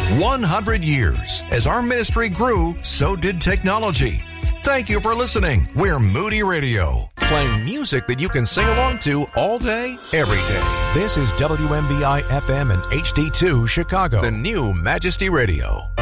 100 years. As our ministry grew, so did technology. Thank you for listening. We're Moody Radio, playing music that you can sing along to all day, every day. This is WMBI FM and HD2 Chicago, the new Majesty Radio.